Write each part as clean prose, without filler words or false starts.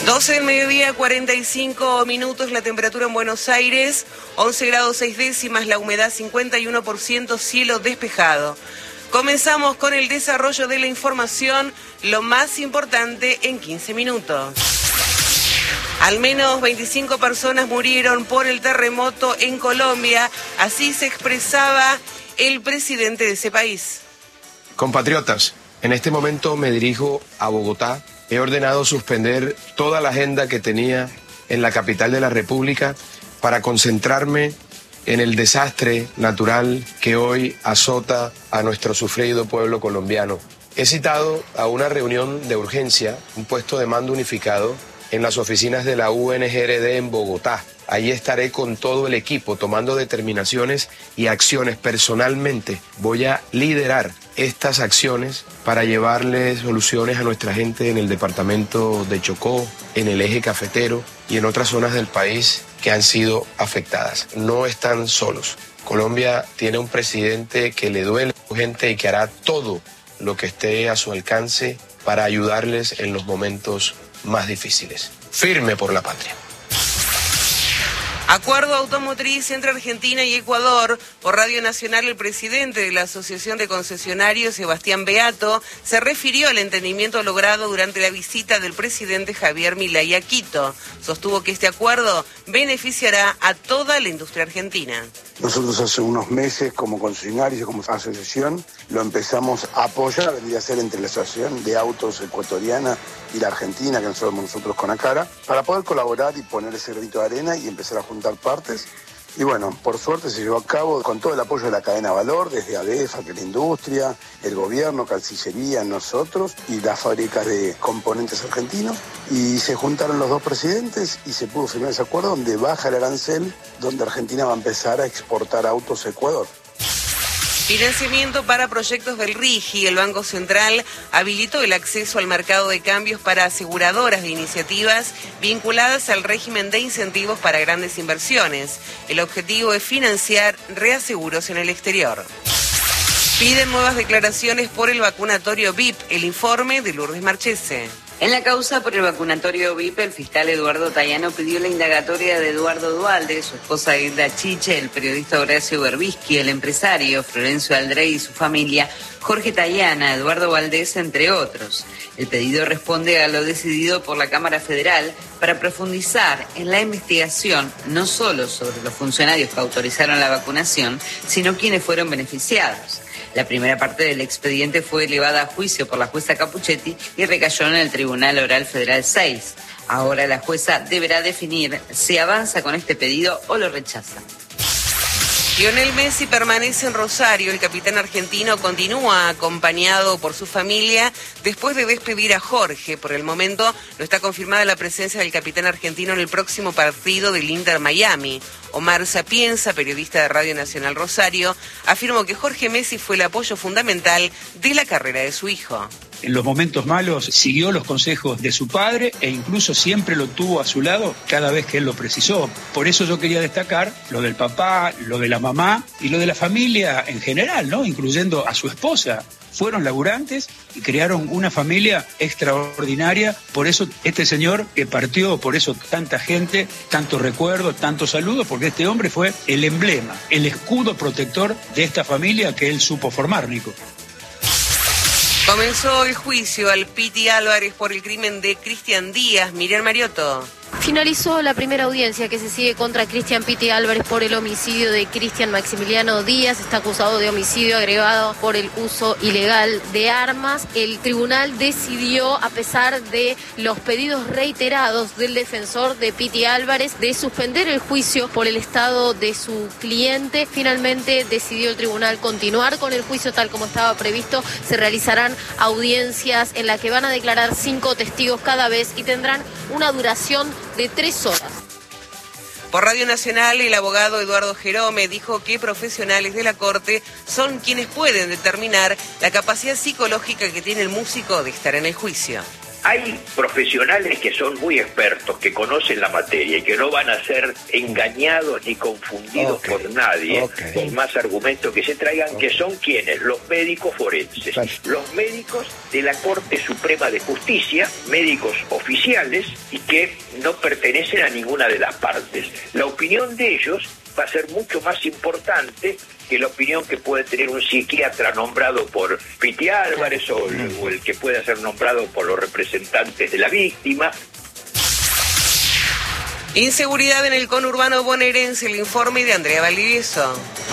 12 del mediodía, 45 minutos, la temperatura en Buenos Aires, 11 grados 6 décimas, la humedad 51%, cielo despejado. Comenzamos con el desarrollo de la información, lo más importante en 15 minutos. Al menos 25 personas murieron por el terremoto en Colombia, así se expresaba el presidente de ese país. Compatriotas, en este momento me dirijo a Bogotá. He ordenado suspender toda la agenda que tenía en la capital de la República para concentrarme en el desastre natural que hoy azota a nuestro sufrido pueblo colombiano. He citado a una reunión de urgencia, un puesto de mando unificado, en las oficinas de la UNGRD en Bogotá. Allí estaré con todo el equipo tomando determinaciones y acciones. Personalmente voy a liderar estas acciones para llevarle soluciones a nuestra gente en el departamento de Chocó, en el eje cafetero y en otras zonas del país que han sido afectadas. No están solos. Colombia tiene un presidente que le duele a la gente y que hará todo lo que esté a su alcance para ayudarles en los momentos más difíciles. Firme por la patria. Acuerdo automotriz entre Argentina y Ecuador. Por Radio Nacional, el presidente de la Asociación de Concesionarios, Sebastián Beato, se refirió al entendimiento logrado durante la visita del presidente Javier Milei a Quito. Sostuvo que este acuerdo beneficiará a toda la industria argentina. Nosotros hace unos meses, como concesionarios y como asociación, lo empezamos a apoyar, vendría a ser entre la Asociación de Autos Ecuatoriana y la Argentina, que somos nosotros con ACARA, para poder colaborar y poner ese granito de arena y empezar a juntar partes. Y bueno, por suerte se llevó a cabo con todo el apoyo de la cadena Valor, desde ADEFA, que es la industria, el gobierno, Cancillería, nosotros y las fábricas de componentes argentinos. Y se juntaron los dos presidentes y se pudo firmar ese acuerdo donde baja el arancel, donde Argentina va a empezar a exportar autos a Ecuador. Financiamiento para proyectos del RIGI. El Banco Central habilitó el acceso al mercado de cambios para aseguradoras de iniciativas vinculadas al régimen de incentivos para grandes inversiones. El objetivo es financiar reaseguros en el exterior. Piden nuevas declaraciones por el vacunatorio VIP. El informe de Lourdes Marchese. En la causa por el vacunatorio VIP, el fiscal Eduardo Tayano pidió la indagatoria de Eduardo Duhalde, su esposa Hilda Chiche, el periodista Horacio Berbisky, el empresario Florencio Aldrey y su familia, Jorge Tayana, Eduardo Valdés, entre otros. El pedido responde a lo decidido por la Cámara Federal para profundizar en la investigación no solo sobre los funcionarios que autorizaron la vacunación, sino quienes fueron beneficiados. La primera parte del expediente fue elevada a juicio por la jueza Capuchetti y recayó en el Tribunal Oral Federal 6. Ahora la jueza deberá definir si avanza con este pedido o lo rechaza. Lionel Messi permanece en Rosario. El capitán argentino continúa acompañado por su familia después de despedir a Jorge. Por el momento no está confirmada la presencia del capitán argentino en el próximo partido del Inter Miami. Omar Sapienza, periodista de Radio Nacional Rosario, afirmó que Jorge Messi fue el apoyo fundamental de la carrera de su hijo. En los momentos malos siguió los consejos de su padre e incluso siempre lo tuvo a su lado cada vez que él lo precisó. Por eso yo quería destacar lo del papá, lo de la mamá y lo de la familia en general, ¿no? Incluyendo a su esposa. Fueron laburantes y crearon una familia extraordinaria. Por eso este señor que partió, por eso tanta gente, tantos recuerdos, tantos saludos, porque este hombre fue el emblema, el escudo protector de esta familia que él supo formar, Nico. Comenzó el juicio al Piti Álvarez por el crimen de Cristian Díaz. Miriam Mariotto. Finalizó la primera audiencia que se sigue contra Cristian Piti Álvarez por el homicidio de Cristian Maximiliano Díaz. Está acusado de homicidio agravado por el uso ilegal de armas. El tribunal decidió, a pesar de los pedidos reiterados del defensor de Piti Álvarez, de suspender el juicio por el estado de su cliente. Finalmente decidió el tribunal continuar con el juicio tal como estaba previsto. Se realizarán audiencias en las que van a declarar 5 testigos cada vez y tendrán una duración de 3 horas. Por Radio Nacional, el abogado Eduardo Jerome dijo que profesionales de la Corte son quienes pueden determinar la capacidad psicológica que tiene el músico de estar en el juicio. Hay profesionales que son muy expertos, que conocen la materia y que no van a ser engañados ni confundidos por nadie, por más argumentos que se traigan, que son quienes, los médicos forenses, los médicos de la Corte Suprema de Justicia, médicos oficiales oficiales y que no pertenecen a ninguna de las partes. La opinión de ellos va a ser mucho más importante que la opinión que puede tener un psiquiatra nombrado por Piti Álvarez o el que pueda ser nombrado por los representantes de la víctima. Inseguridad en el conurbano bonaerense, el informe de Andrea Valdivieso.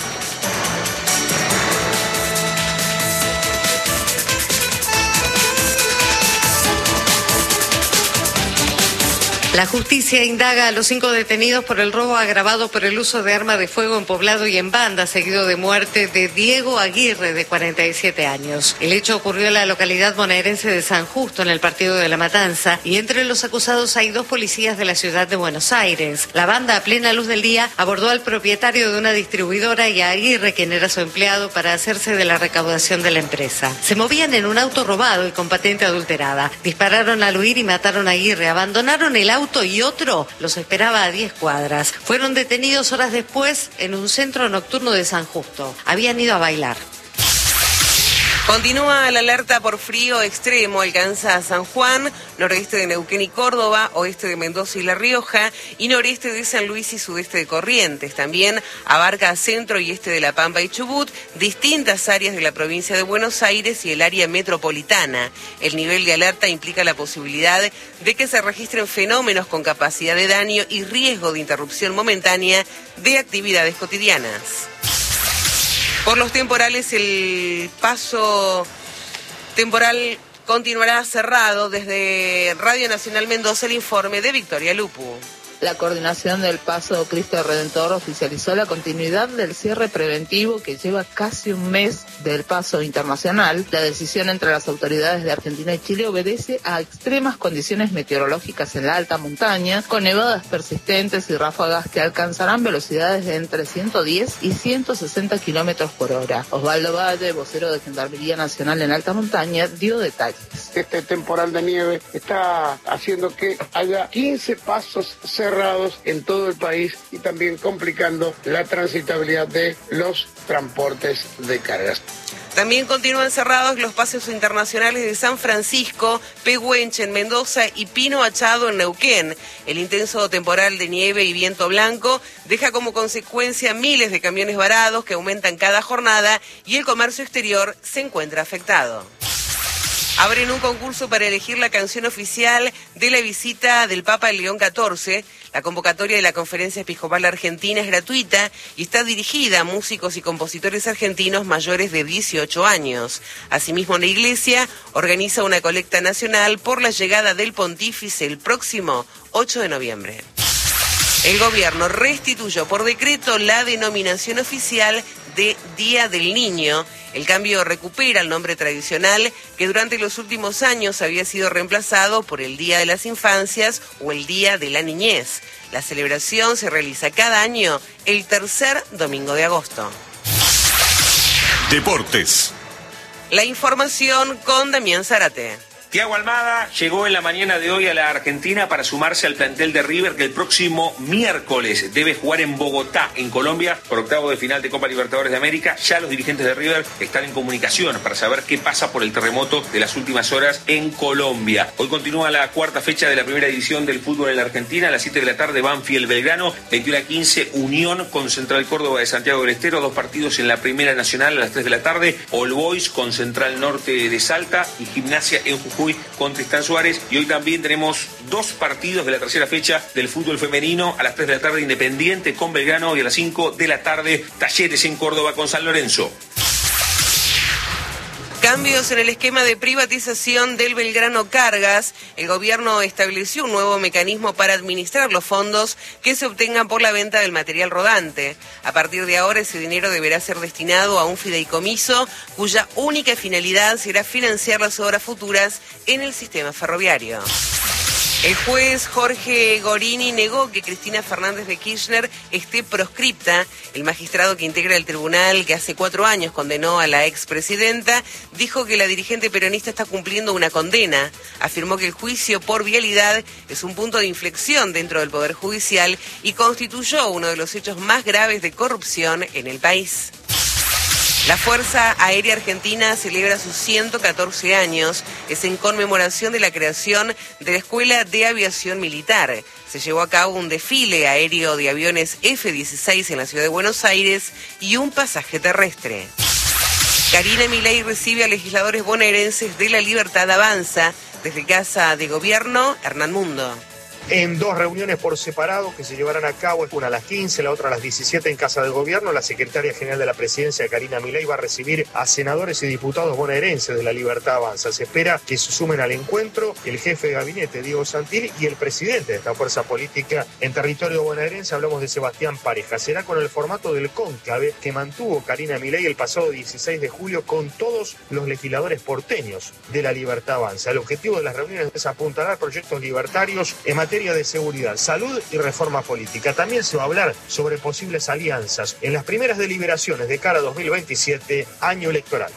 La justicia indaga a los 5 detenidos por el robo agravado por el uso de arma de fuego en poblado y en banda, seguido de muerte de Diego Aguirre, de 47 años. El hecho ocurrió en la localidad bonaerense de San Justo, en el partido de La Matanza, y entre los acusados hay 2 policías de la ciudad de Buenos Aires. La banda, a plena luz del día, abordó al propietario de una distribuidora y a Aguirre, quien era su empleado, para hacerse de la recaudación de la empresa. Se movían en un auto robado y con patente adulterada. Dispararon al huir y mataron a Aguirre. Abandonaron el auto y otro los esperaba a 10 cuadras. Fueron detenidos horas después en un centro nocturno de San Justo. Habían ido a bailar. Continúa la alerta por frío extremo, alcanza a San Juan, noroeste de Neuquén y Córdoba, oeste de Mendoza y La Rioja, y noreste de San Luis y sudeste de Corrientes. También abarca centro y este de La Pampa y Chubut, distintas áreas de la provincia de Buenos Aires y el área metropolitana. El nivel de alerta implica la posibilidad de que se registren fenómenos con capacidad de daño y riesgo de interrupción momentánea de actividades cotidianas. Por los temporales, el paso temporal continuará cerrado. Desde Radio Nacional Mendoza, el informe de Victoria Lupu. La coordinación del Paso Cristo Redentor oficializó la continuidad del cierre preventivo que lleva casi un mes del paso internacional. La decisión entre las autoridades de Argentina y Chile obedece a extremas condiciones meteorológicas en la alta montaña, con nevadas persistentes y ráfagas que alcanzarán velocidades de entre 110 y 160 kilómetros por hora. Osvaldo Valle, vocero de Gendarmería Nacional en alta montaña, dio detalles. Este temporal de nieve está haciendo que haya 15 pasos cerrados en todo el país y también complicando la transitabilidad de los transportes de cargas. También continúan cerrados los pasos internacionales de San Francisco, Pehuenche en Mendoza y Pino Achado en Neuquén. El intenso temporal de nieve y viento blanco deja como consecuencia miles de camiones varados que aumentan cada jornada y el comercio exterior se encuentra afectado. Abren un concurso para elegir la canción oficial de la visita del Papa León XIV. La convocatoria de la Conferencia Episcopal Argentina es gratuita y está dirigida a músicos y compositores argentinos mayores de 18 años. Asimismo, la Iglesia organiza una colecta nacional por la llegada del pontífice el próximo 8 de noviembre. El gobierno restituyó por decreto la denominación oficial de Día del Niño. El cambio recupera el nombre tradicional que durante los últimos años había sido reemplazado por el Día de las Infancias o el Día de la Niñez. La celebración se realiza cada año el tercer domingo de agosto. Deportes. La información con Damián Zárate. Thiago Almada llegó en la mañana de hoy a la Argentina para sumarse al plantel de River que el próximo miércoles debe jugar en Bogotá, en Colombia, por octavo de final de Copa Libertadores de América. Ya los dirigentes de River están en comunicación para saber qué pasa por el terremoto de las últimas horas en Colombia. Hoy continúa la cuarta fecha de la primera división del fútbol en la Argentina. A las 7 de la tarde, Banfield Belgrano, 21:15, Unión con Central Córdoba de Santiago del Estero. 2 partidos en la Primera Nacional a las 3 de la tarde. All Boys con Central Norte de Salta y Gimnasia en Jujuy con Tristán Suárez. Y hoy también tenemos 2 partidos de la tercera fecha del fútbol femenino. A las 3 de la tarde, Independiente con Belgrano, y a las 5 de la tarde, Talleres en Córdoba con San Lorenzo. Cambios en el esquema de privatización del Belgrano Cargas. El gobierno estableció un nuevo mecanismo para administrar los fondos que se obtengan por la venta del material rodante. A partir de ahora, ese dinero deberá ser destinado a un fideicomiso cuya única finalidad será financiar las obras futuras en el sistema ferroviario. El juez Jorge Gorini negó que Cristina Fernández de Kirchner esté proscripta. El magistrado que integra el tribunal que hace 4 años condenó a la expresidenta dijo que la dirigente peronista está cumpliendo una condena. Afirmó que el juicio por vialidad es un punto de inflexión dentro del Poder Judicial y constituyó uno de los hechos más graves de corrupción en el país. La Fuerza Aérea Argentina celebra sus 114 años. Es en conmemoración de la creación de la Escuela de Aviación Militar. Se llevó a cabo un desfile aéreo de aviones F-16 en la ciudad de Buenos Aires y un pasaje terrestre. Karina Milei recibe a legisladores bonaerenses de La Libertad Avanza. Desde Casa de Gobierno, Hernán Mundo. En 2 reuniones por separado que se llevarán a cabo, una a las 15, la otra a las 17 en Casa de Gobierno, la secretaria general de la Presidencia, Karina Milei, va a recibir a senadores y diputados bonaerenses de La Libertad Avanza. Se espera que se sumen al encuentro el jefe de gabinete, Diego Santilli, y el presidente de esta fuerza política en territorio bonaerense. Hablamos de Sebastián Pareja. Será con el formato del cónclave que mantuvo Karina Milei el pasado 16 de julio con todos los legisladores porteños de La Libertad Avanza. El objetivo de las reuniones es apuntalar proyectos libertarios en materia de seguridad, salud y reforma política. También se va a hablar sobre posibles alianzas en las primeras deliberaciones de cara a 2027, año electoral.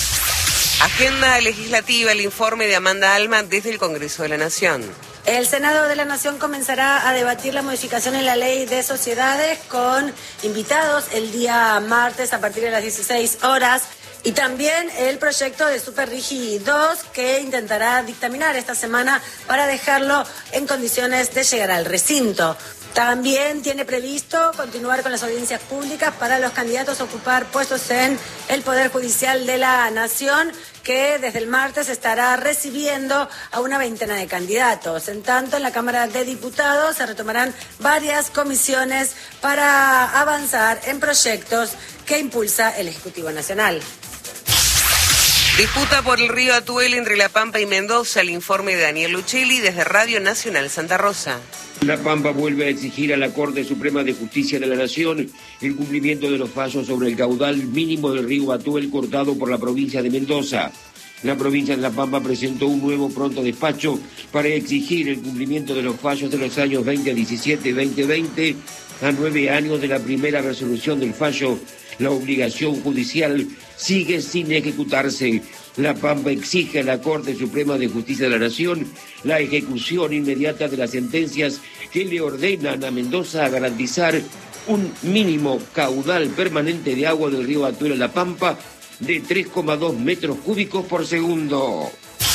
Agenda legislativa, el informe de Amanda Alma desde el Congreso de la Nación. El Senado de la Nación comenzará a debatir la modificación en la ley de sociedades con invitados el día martes a partir de las 16 horas. Y también el proyecto de Superrigi 2 que intentará dictaminar esta semana para dejarlo en condiciones de llegar al recinto. También tiene previsto continuar con las audiencias públicas para los candidatos a ocupar puestos en el Poder Judicial de la Nación, que desde el martes estará recibiendo a una veintena de candidatos. En tanto, en la Cámara de Diputados se retomarán varias comisiones para avanzar en proyectos que impulsa el Ejecutivo Nacional. Disputa por el río Atuel entre La Pampa y Mendoza. El informe de Daniel Luchelli desde Radio Nacional Santa Rosa. La Pampa vuelve a exigir a la Corte Suprema de Justicia de la Nación el cumplimiento de los fallos sobre el caudal mínimo del río Atuel cortado por la provincia de Mendoza. La provincia de La Pampa presentó un nuevo pronto despacho para exigir el cumplimiento de los fallos de los años 2017 y 2020 a 9 años de la primera resolución del fallo. La obligación judicial sigue sin ejecutarse. La Pampa exige a la Corte Suprema de Justicia de la Nación la ejecución inmediata de las sentencias que le ordenan a Mendoza garantizar un mínimo caudal permanente de agua del río Atuel a La Pampa de 3,2 metros cúbicos por segundo.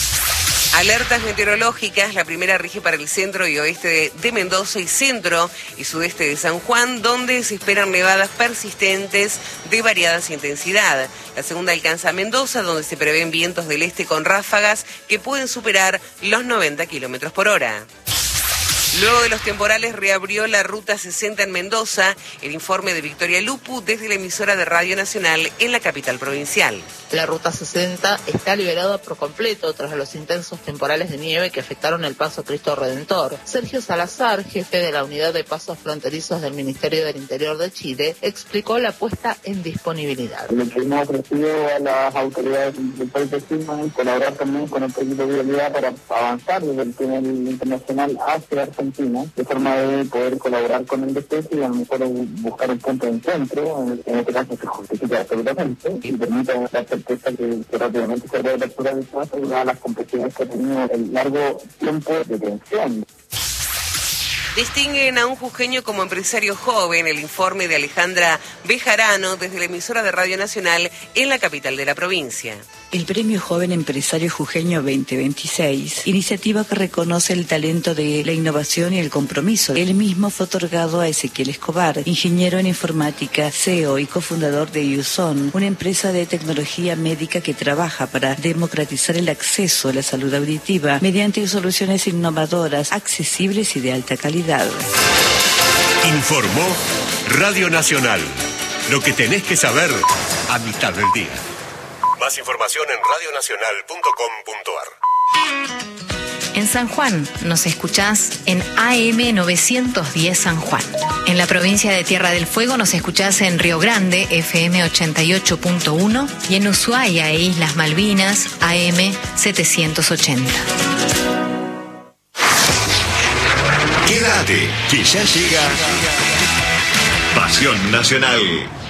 Alertas meteorológicas, la primera rige para el centro y oeste de Mendoza y centro y sudeste de San Juan, donde se esperan nevadas persistentes de variadas intensidad. La segunda alcanza a Mendoza, donde se prevén vientos del este con ráfagas que pueden superar los 90 kilómetros por hora. Luego de los temporales reabrió la Ruta 60 en Mendoza. El informe de Victoria Lupu desde la emisora de Radio Nacional en la capital provincial. La Ruta 60 está liberada por completo tras los intensos temporales de nieve que afectaron el Paso Cristo Redentor. Sergio Salazar, jefe de la Unidad de Pasos Fronterizos del Ministerio del Interior de Chile, explicó la puesta en disponibilidad. Lo que hemos ofrecido a las autoridades del país vecino es colaborar también con el proyecto de vialidad para avanzar desde el túnel internacional hacia Argentina, de forma de poder colaborar con el DPS y a lo mejor buscar un punto de encuentro, en este caso se justifica absolutamente y permite la certeza que rápidamente se puede apertura del paso y a las complejidades que ha tenido el largo tiempo de tensión. Distinguen a un jujeño como empresario joven, el informe de Alejandra Bejarano desde la emisora de Radio Nacional en la capital de la provincia. El Premio Joven Empresario Jujeño 2026, iniciativa que reconoce el talento de la innovación y el compromiso. El mismo fue otorgado a Ezequiel Escobar, ingeniero en informática, CEO y cofundador de USON, una empresa de tecnología médica que trabaja para democratizar el acceso a la salud auditiva mediante soluciones innovadoras, accesibles y de alta calidad. Informó Radio Nacional. Lo que tenés que saber a mitad del día. Más información en radionacional.com.ar. En San Juan nos escuchás en AM 910 San Juan. En la provincia de Tierra del Fuego nos escuchás en Río Grande, FM 88.1, y en Ushuaia e Islas Malvinas, AM 780. Quédate, que ya llega Pasión Nacional.